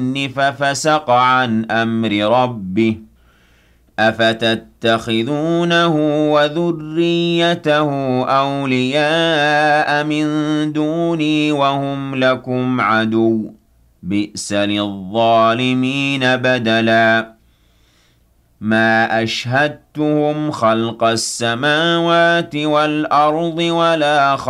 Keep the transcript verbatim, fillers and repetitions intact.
ففسق عن أمر ربه أفتتخذونه وذريته أولياء من دوني وهم لكم عدو بئس للظالمين بدلا ما أشهدتهم خلق السماوات والأرض ولا خلق